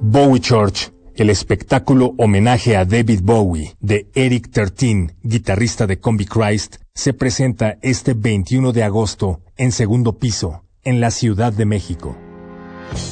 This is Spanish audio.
Bowie Church, el espectáculo homenaje a David Bowie de Eric Tertin, guitarrista de Combichrist, se presenta este 21 de agosto en Segundo Piso, en la Ciudad de México.